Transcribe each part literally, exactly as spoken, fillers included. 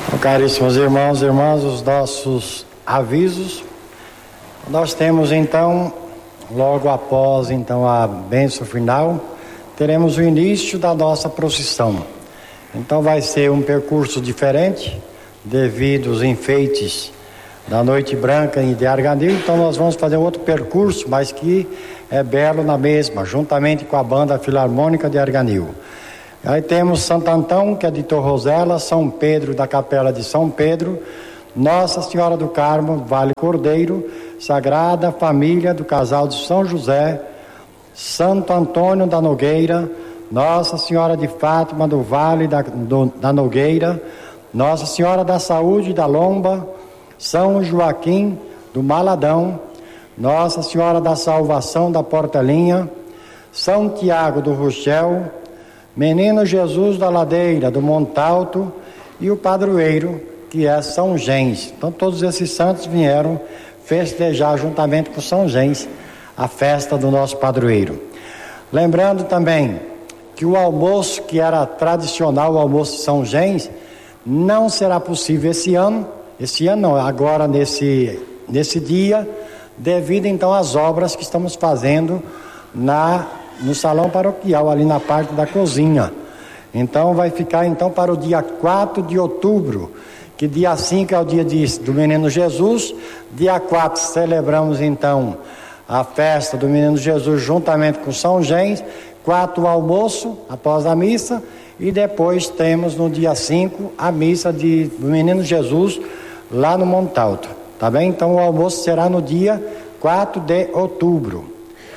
Caríssimos irmãos e irmãs, os nossos avisos. Nós temos então, logo após então a bênção final, teremos o início da nossa procissão. Então vai ser um percurso diferente, devido aos enfeites da Noite Branca e de Arganil. Então nós vamos fazer outro percurso, mas que é belo na mesma, juntamente com a Banda Filarmônica de Arganil. Aí temos Santo Antão, que é de Torrozela, São Pedro da Capela de São Pedro, Nossa Senhora do Carmo, Vale Cordeiro, Sagrada Família do Casal de São José, Santo Antônio da Nogueira, Nossa Senhora de Fátima do Vale da, do, da Nogueira, Nossa Senhora da Saúde da Lomba, São Joaquim do Maladão, Nossa Senhora da Salvação da Portelinha, São Tiago do Rochel, Menino Jesus da Ladeira do Montalto e o padroeiro, que é São Gens. Então todos esses santos vieram festejar juntamente com São Gens a festa do nosso padroeiro. Lembrando também que o almoço, que era tradicional, o almoço de São Gens, não será possível esse ano, esse ano não, agora nesse, nesse dia, devido então às obras que estamos fazendo na no salão paroquial, ali na parte da cozinha. Então vai ficar então para o dia quatro de outubro, que dia cinco é o dia de, do Menino Jesus, dia quatro celebramos então a festa do Menino Jesus juntamente com São Gens, quatro o almoço após a missa, e depois temos no dia cinco a missa de, do Menino Jesus lá no Montalto, tá bem? Então o almoço será no dia quatro de outubro.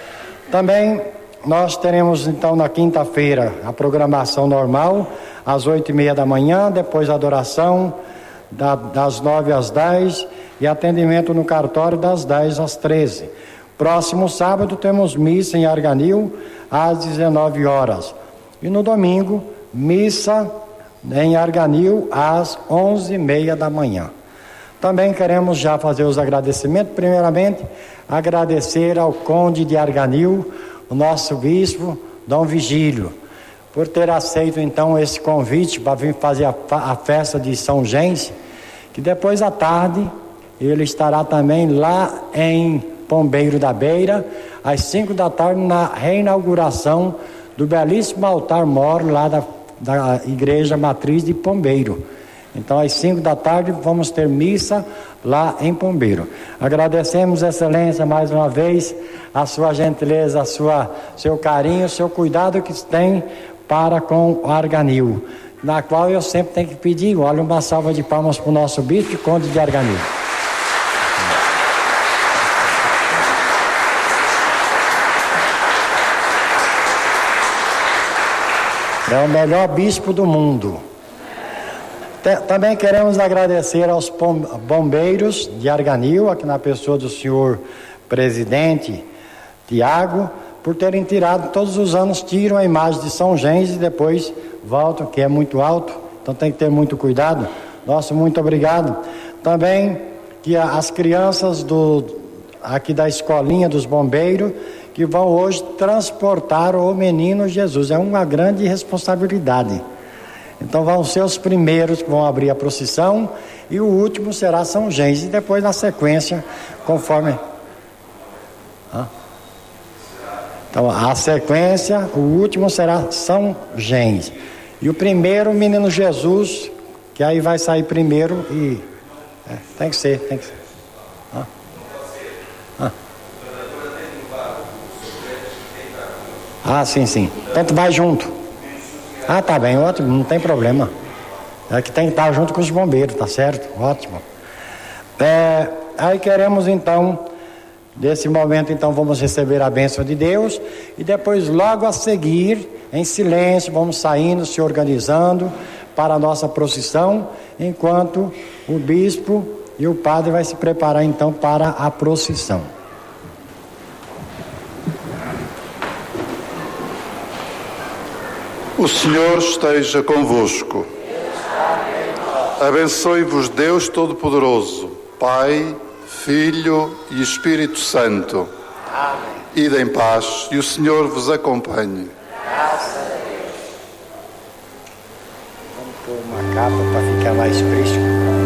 Também nós teremos então na quinta-feira a programação normal, às oito e meia da manhã, depois a adoração da, das nove às dez e atendimento no cartório das dez às treze. Próximo sábado temos missa em Arganil às dezenove horas. E no domingo, missa em Arganil às onze e meia da manhã. Também queremos já fazer os agradecimentos. Primeiramente, agradecer ao Conde de Arganil, o nosso bispo, Dom Vigílio, por ter aceito então esse convite para vir fazer a, a festa de São Gens, que depois à tarde ele estará também lá em Pombeiro da Beira, às cinco da tarde, na reinauguração do belíssimo altar-mor lá da, da Igreja Matriz de Pombeiro. Então às cinco da tarde vamos ter missa lá em Pombeiro. Agradecemos, Excelência, mais uma vez a sua gentileza, a sua, seu carinho, seu cuidado que tem para com o Arganil, na qual eu sempre tenho que pedir, olha, uma salva de palmas para o nosso bispo e Conde de Arganil. É o melhor bispo do mundo. Também queremos agradecer aos bombeiros de Arganil, aqui na pessoa do senhor presidente Tiago, por terem tirado, todos os anos tiram a imagem de São Gens e depois voltam, que é muito alto, então tem que ter muito cuidado. Nosso muito obrigado. Também que as crianças do, aqui da escolinha dos bombeiros, que vão hoje transportar o Menino Jesus, é uma grande responsabilidade. Então vão ser os primeiros que vão abrir a procissão e o último será São Gens, e depois na sequência, conforme... Hã? Então a sequência, o último será São Gens. E o primeiro, o Menino Jesus, que aí vai sair primeiro e... É, tem que ser, tem que ser. Hã? Hã? Ah, sim, sim. Tanto vai junto. Ah, tá bem, ótimo, não tem problema. É que tem que estar junto com os bombeiros, tá certo? Ótimo. É, aí queremos então, nesse momento então vamos receber a bênção de Deus e depois logo a seguir, em silêncio, vamos saindo, se organizando para a nossa procissão, enquanto o bispo e o padre vai se preparar então para a procissão. O Senhor esteja convosco. Abençoe-vos Deus Todo-Poderoso, Pai, Filho e Espírito Santo. Amém. Ide em paz e o Senhor vos acompanhe. Graças a Deus. Vamos uma capa para ficar mais fresco.